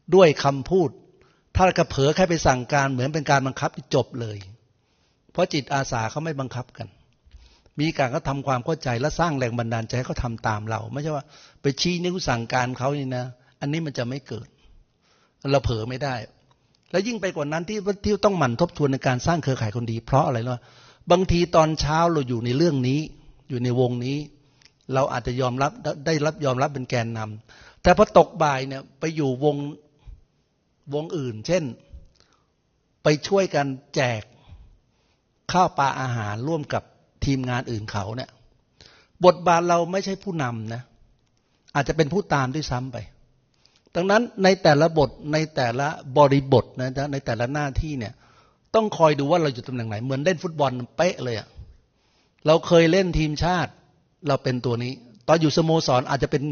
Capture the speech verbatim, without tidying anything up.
ด้วยคำพูดถ้ากระเผลอแค่ไปสั่งการเหมือนเป็นการบังคับที่จบเลยเพราะจิตอาสาเขาไม่บังคับกันมีการก็ทำความเข้าใจและสร้างแรงบันดาลใจให้เขาทำตามเราไม่ใช่ว่าไปชี้นิ้วสั่งการเขานี่นะอันนี้มันจะไม่เกิดเราเผลอไม่ได้แล้วยิ่งไปกว่านั้นที่ที่ต้องหมั่นทบทวนในการสร้างเครือข่ายคนดีเพราะอะไรล่ะบางทีตอนเช้าเราอยู่ในเรื่องนี้อยู่ในวงนี้เราอาจจะยอมรับได้รับยอมรับเป็นแกนนำแต่พอตกบ่ายเนี่ยไปอยู่วงวงอื่นเช่นไปช่วยกันแจกข้าวปลาอาหารร่วมกับทีมงานอื่นเขาเนี่ยบทบาทเราไม่ใช่ผู้นำนะอาจจะเป็นผู้ตามด้วยซ้ำไปดังนั้นในแต่ละบทในแต่ละบริบทนะในแต่ละหน้าที่เนี่ยต้องคอยดูว่าเราอยู่ตำแหน่งไหนเหมือนเล่นฟุตบอลเป๊ะเลยอะเราเคยเล่นทีมชาติเราเป็นตัวนี้ตอนอยู่สโมสรอาจจะเป็น